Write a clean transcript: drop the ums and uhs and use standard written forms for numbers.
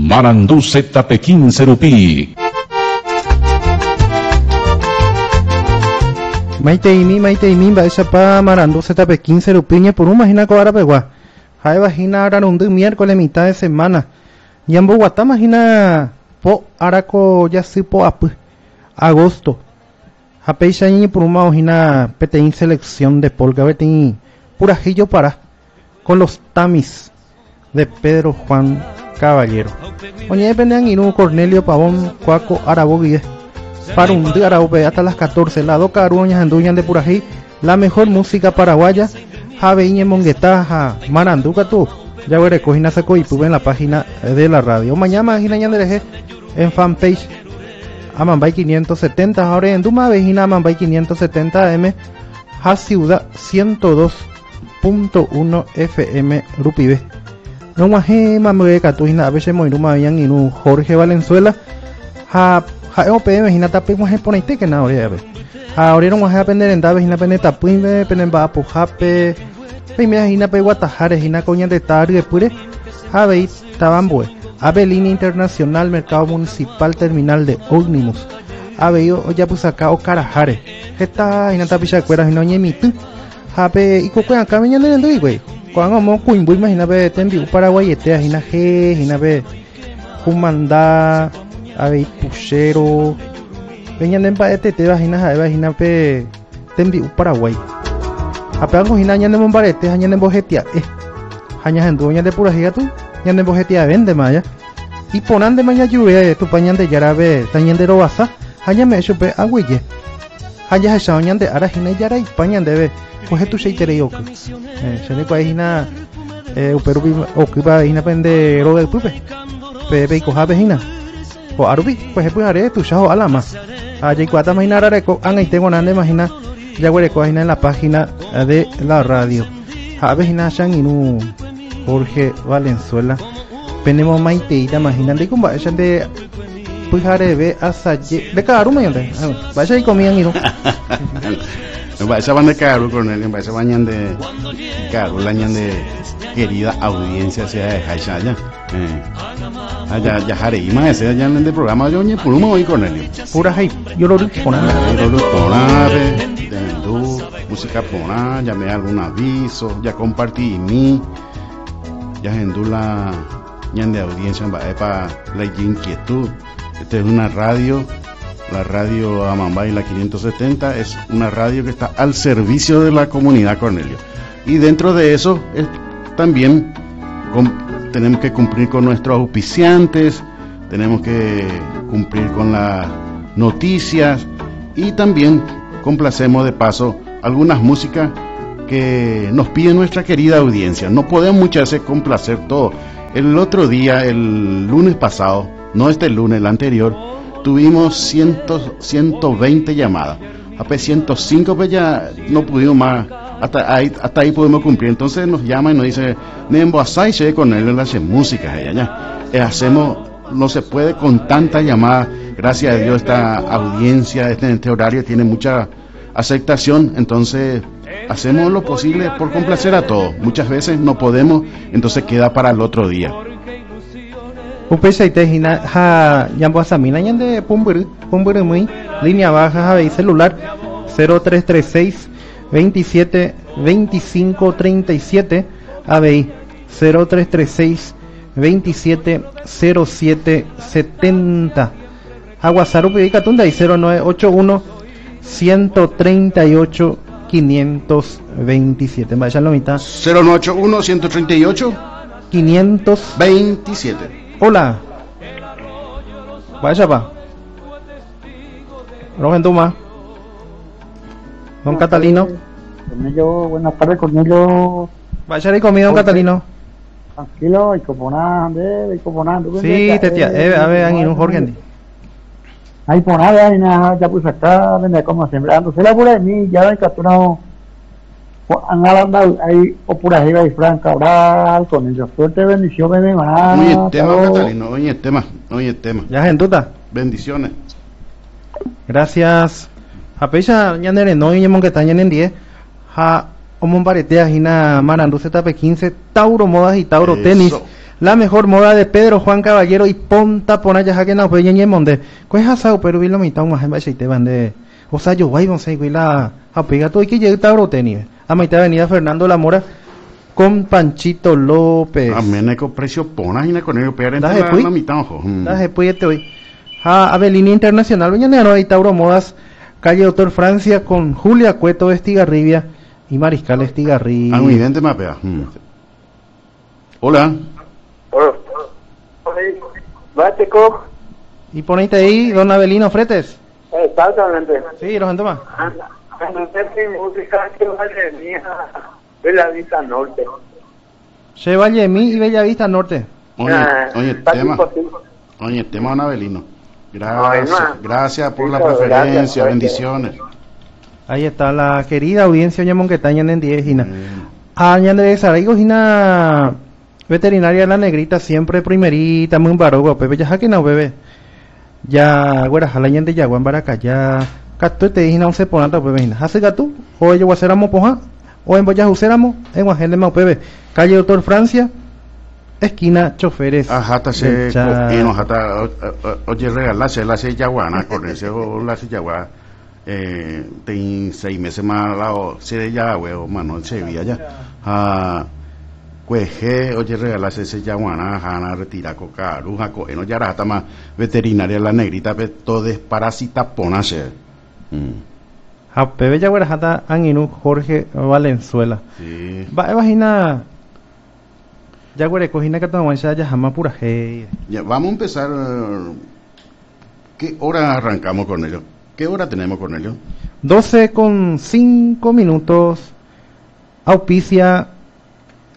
Marandú ZP15 Rupí. Maiteimi, Baixapa, Marandú ZP15 Rupiña, por una imagina con Arapegua. Jae vagina Ararundú, miércoles, mitad de semana. Yambo Guatá, imagina po Araco, ya sí po agosto. Japeixa y por una hojina peteín selección de polka, betín purajillo para con los tamis de Pedro Juan Caballero. Oye, dependan Irún Cornelio Pavón, Cuaco, Araboguíe. Para un día Araube hasta las 14, la doca Aruñas Anduñan de Purají, la mejor música paraguaya, Javeiñe Monguetaja, Maranduca tú. Ya veré, cojina saco y tuve en la página de la radio. Mañana imagina Yandereje en fanpage Amambay 570, ahora en Duma Vejina Amambay 570 AM, a Ciudad 102.1 FM Rupibe. No maje mamre catuina a veces moiruma habían en un Jorge Valenzuela, ja OP imagina tapi maje ponite que na ahora ve. Ahora no maje aprender en da vejina pene tapuime penen ba po jape. Imagina pe guatajare hina coña de tarde pure. A ve tabamboe. Avelina Internacional, Mercado Municipal, Terminal de Ómnibus. Avello ya pues acá o Carajare. Esta inata picha cuera no ñemitu. Jape y coco acá me ñande ndo güey. Cuando mo cuimbu imagina be tembi paraguayete hina je hina be Humanda, ave puchero. Veñan en paete te vagina jae hina pe tembi Paraguay. Apeango hina ñande mombarete hañan en bojetia. Hañas en dueña de pura giga tú. Ñande bojetia vende maya y ponan de mañana lluvia tu pañan de yarabe tañen de robasa haya me hecho pe agüille haya esa ñande arajina yara y pañan debe coge tu sheitere yo se le cuai hina pero ocupa hina pende ro del pupe pe coja vejina o arubi pues pues haré tu chao alama haya cuata imagina reco an ahí tengo nada imagina ya huele coja en la página de la radio a vejina shan inu Jorge Valenzuela penemos maiteita imaginando y como echan de pujare ve asaye de caro mayande vaya y comían y no vaya van de caro con él vaya bañan de caro lañan de querida audiencia sea de Jaishaya allá jare y más ese allá en el programa yo ni por uno hoy con él pura hype yo lo poner música poner ya me da algún aviso ya compartí mi ya gendula ñan de audiencia para la inquietud. Esta es una radio, la radio Amambay la 570 es una radio que está al servicio de la comunidad Cornelio y dentro de eso también tenemos que cumplir con nuestros auspiciantes, tenemos que cumplir con las noticias y también complacemos de paso algunas músicas que nos pide nuestra querida audiencia. No podemos muchas veces complacer todo. El otro día, el lunes pasado, no este lunes, el anterior, tuvimos 120 llamadas. Apenas 105 pues ya no pudimos más, hasta ahí podemos cumplir. Entonces nos llama y nos dice, Nembo Asai se con él en las músicas allá. Hacemos, no se puede con tanta llamada. Gracias a Dios esta audiencia, este horario tiene mucha aceptación, entonces hacemos lo posible por complacer a todos. Muchas veces no podemos, entonces queda para el otro día. Upesa y tejina ha yambo asamina yande pumburu muy línea baja de celular 0336 27 25 37 ABI 0336 27 07 70 Aguasarupi y Catunda y 0981 138 527. Vaya la mitad. 0981 138 527. Hola. Vaya va. Rojenduma. Don Catalino. Cornelio, buenas tardes, Cornelio. Vaya y comida, don Catalino. Tranquilo, y como nada, y como nada. Sí, te tía, a ver, han ido un Jorge. Ahí por nada, y nada, ya pues acá, vende como sembrando. Se la pura de mí, ya he capturado. Han hablado ahí, o pura jeva y franca, oral, con el suerte, bendición, bebé, más. Oye, tema, Catalino, oye, tema. Ya, gentuta. Bendiciones. Gracias. A pesar ya nere no y que está en 10. Ha, como un paretea, hina, Marandú ZP15, Tauro Modas y Tauro Eso. Tenis. La mejor moda de Pedro Juan Caballero y Ponta Ponaya Jaque na pe ñe monde. Pues asao pero vi lo mitad un más te van de. O sea, yo voy a conseguir la apega todo y que llegue Tauro tenis. A mitad avenida Fernando La Mora con Panchito López. Meneco precio pona y con ello pegar Daje entre pui. la mitad ojo. Daje pui este hoy. Avelina Internacional, mañana no hay Tauro Modas, calle Doctor Francia con Julia Cueto de Estigarribia y Mariscal Estigarribia. Evidente mapea. Hola. Bático, Y ponete ahí, don Avelino Fretes. exactamente. Sí, los toma. Mi música que vale mía de la Vista Norte. Che Vallemí y Bellavista Norte. Oye, está tema. imposible. Oye, tema Anabelino. Ay, Gracias, ma. gracias por la Muchas preferencia, gracias, bendiciones. Ahí está la querida audiencia de Monquetaña en 10 Gina. De Saraigo Gina veterinaria La Negrita siempre primerita, muy barogo, Pepe ya que no bebé. Ya güera jala de Yaguán Baracaya. Cato te Gina un seponata Pepe Gina. Hace gato o ello guaceramo poja o en Boya Uceramo en Guajén de Mau Pepe. Calle Doctor Francia, esquina Choferes. Ajá, se del Cha- coquino, jata, oye, regalarse la se yaguana, con ese o la se yaguana. Ten 6 meses más lado, se de ya, huevo, mano, se veía ya. Cueje, oye, regalarse ese yaguana, jana, retira coca, luja, no ya rata más veterinaria La Negrita, pero todo es parasita ponase. A Pepe ya güera jata Anginú Jorge Valenzuela. Sí. Va imagina ya güere cojina que tomamos ya jamás pura hey. Ya, vamos a empezar. ¿Qué hora arrancamos con ello? ¿Qué hora tenemos con ello? 12 con 5 minutos. Auspicia